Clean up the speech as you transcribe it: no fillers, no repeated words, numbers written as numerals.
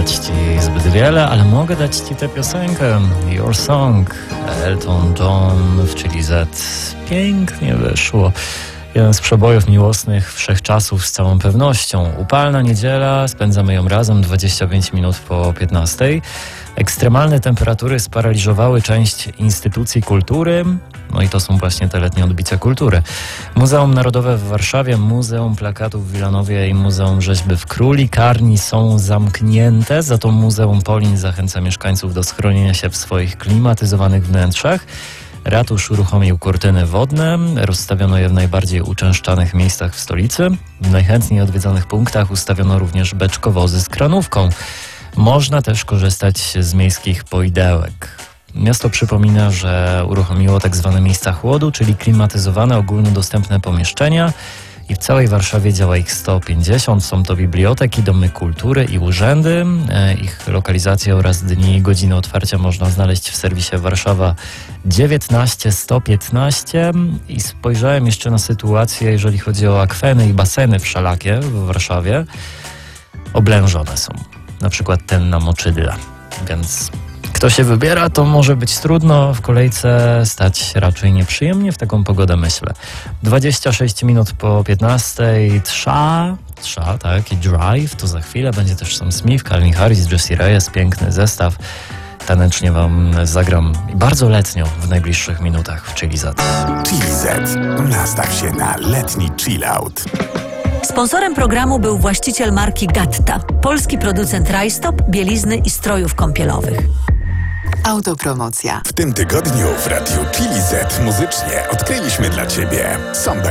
dać Ci zbyt wiele, ale mogę dać Ci tę piosenkę Your Song, Elton John w Chili Z. Pięknie wyszło. Jeden z przebojów miłosnych wszechczasów z całą pewnością. Upalna niedziela, spędzamy ją razem, 25 minut po 15. Ekstremalne temperatury sparaliżowały część instytucji kultury, no i to są właśnie te letnie odbicia kultury. Muzeum Narodowe w Warszawie, Muzeum Plakatów w Wilanowie i Muzeum Rzeźby w Królikarni są zamknięte, za to Muzeum Polin zachęca mieszkańców do schronienia się w swoich klimatyzowanych wnętrzach. Ratusz uruchomił kurtyny wodne, rozstawiono je w najbardziej uczęszczanych miejscach w stolicy. W najchętniej odwiedzonych punktach ustawiono również beczkowozy z kranówką. Można też korzystać z miejskich poidełek. Miasto przypomina, że uruchomiło tak zwane miejsca chłodu, czyli klimatyzowane, ogólnodostępne pomieszczenia i w całej Warszawie działa ich 150. Są to biblioteki, domy kultury i urzędy. Ich lokalizacje oraz dni i godziny otwarcia można znaleźć w serwisie Warszawa 19 i spojrzałem jeszcze na sytuację, jeżeli chodzi o akweny i baseny wszelakie w Warszawie. Oblężone są. Na przykład ten na Moczydle. Więc kto się wybiera, to może być trudno w kolejce stać raczej nieprzyjemnie w taką pogodę, myślę. 26 minut po 15. Trza, tak, i Drive, to za chwilę. Będzie też Sam Smith, Calvin Harris, Jessie Reyes, piękny zestaw. Tanecznie wam zagram bardzo letnio w najbliższych minutach w Chili Z. Chili Z. Nastaw się na letni chillout. Sponsorem programu był właściciel marki Gatta, polski producent rajstop, bielizny i strojów kąpielowych. Autopromocja. W tym tygodniu w Radiu Chili Z muzycznie odkryliśmy dla Ciebie Sonda